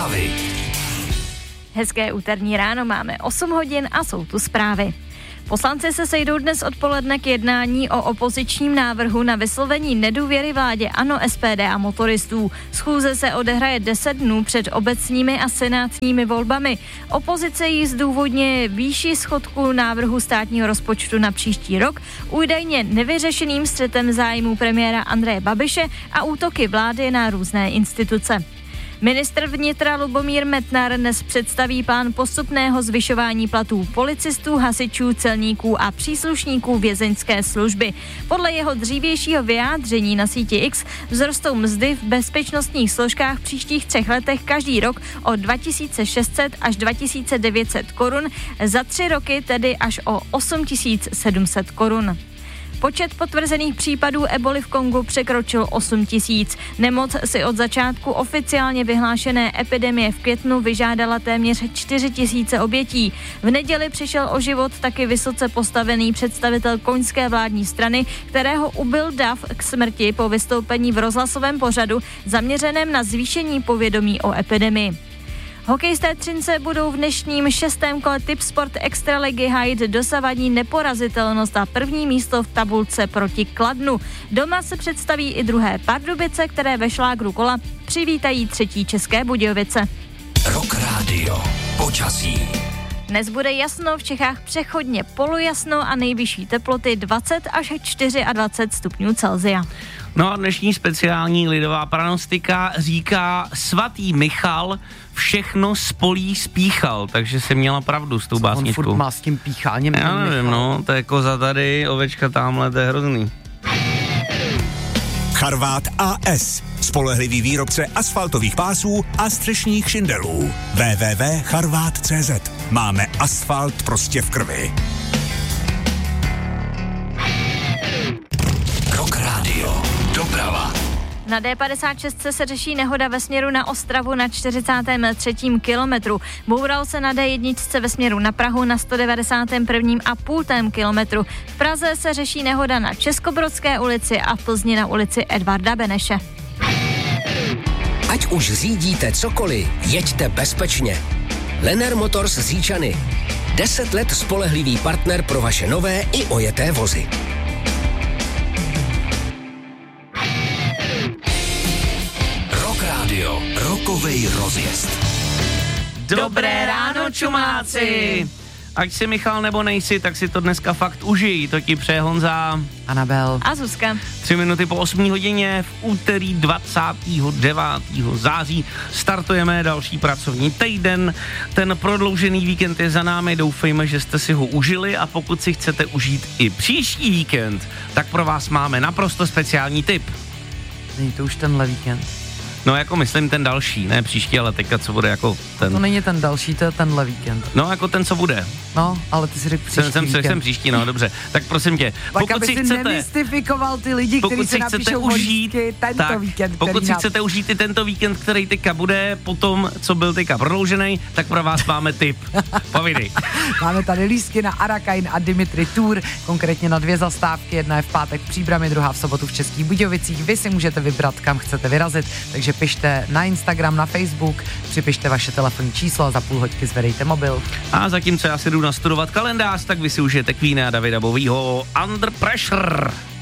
Zprávy. Hezké úterní ráno, máme 8 hodin a jsou tu zprávy. Poslanci se sejdou dnes odpoledne k jednání o opozičním návrhu na vyslovení nedůvěry vládě ANO, SPD a motoristů. Schůze se odehraje 10 dnů před obecními a senátními volbami. Opozice jí zdůvodňuje výši schodku návrhu státního rozpočtu na příští rok, údajně nevyřešeným střetem zájmů premiéra Andreje Babiše a útoky vlády na různé instituce. Ministr vnitra Lubomír Metnar dnes představí plán postupného zvyšování platů policistů, hasičů, celníků a příslušníků vězeňské služby. Podle jeho dřívějšího vyjádření na síti X vzrostou mzdy v bezpečnostních složkách v příštích 3 letech každý rok o 2600 až 2900 korun, za 3 roky tedy až o 8700 korun. Počet potvrzených případů eboli v Kongu překročil 8 000. Nemoc si od začátku oficiálně vyhlášené epidemie v květnu vyžádala téměř 4 000 obětí. V neděli přišel o život taky vysoce postavený představitel koňské vládní strany, kterého ubil dav k smrti po vystoupení v rozhlasovém pořadu zaměřeném na zvýšení povědomí o epidemii. Hokejisté Třince budou v dnešním 6. kole Tipsport Extraligy hájit dosavadní neporazitelnost a první místo v tabulce proti Kladnu. Doma se představí i druhé Pardubice, které ve šlágru kola přivítají 3. České Budějovice. Rock Radio. Počasí. Dnes bude jasno, v Čechách přechodně polojasno a nejvyšší teploty 20 až 24 stupňů Celsia. No a dnešní speciální lidová pranostika říká: svatý Michal všechno spolí spíchal, takže jsem měla pravdu s tou básničkou. On furt má s tím pícháním. Já nevím, no, to je koza tady, ovečka tamhle, to je hrozný. Charvát AS. Spolehlivý výrobce asfaltových pásů a střešních šindelů. www.charvat.cz. Máme asfalt prostě v krvi. Rock Radio. Doprava. Na D56 se řeší nehoda ve směru na Ostravu na 43. kilometru. Boural se na D1 ve směru na Prahu na 191,5 kilometru. V Praze se řeší nehoda na Českobrodské ulici a v Plzni na ulici Edvarda Beneše. Ať už řídíte cokoliv, jeďte bezpečně. Lenner Motors z Říčany. 10 let spolehlivý partner pro vaše nové i ojeté vozy. Radio. Rokovej rozjezd. Dobré ráno, čumáci! Ať si Michal nebo nejsi, tak si to dneska fakt užij. To ti přeje Honza, Anabel a Zuzka. 3 minuty po 8 hodině v úterý 29. září startujeme další pracovní týden. Ten prodloužený víkend je za námi, doufejme, že jste si ho užili, a pokud si chcete užít i příští víkend, tak pro vás máme naprosto speciální tip. Není to už tenhle víkend? No jako myslím ten další, ne příští, ale teďka co bude jako ten. To není ten další, to je tenhle víkend. No jako ten, co bude. No, ale ty si řekl příští víkend. Jsem příští, no dobře. Tak prosím tě, tak pokud aby si chcete nemystifikoval ty lidi, kteří se napíšou volíčky tento víkend. Pokud si chcete užít i tento víkend, který teďka bude, potom, co byl teďka prodloužený, tak pro vás máme tip. Povídej. Máme tady lístky na Arakain a Dimitri Tour, konkrétně na 2 zastávky. Jedna je v pátek v Příbrami, druhá v sobotu v Českých Budějovicích. Vy si můžete vybrat, kam chcete vyrazit, takže pište na Instagram, na Facebook, připište vaše telefonní číslo a za půl hoďky zvedejte mobil. A zatímco já si jdu nastudovat kalendář, tak vy si užijete Queena a Davida Bowieho Under Pressure.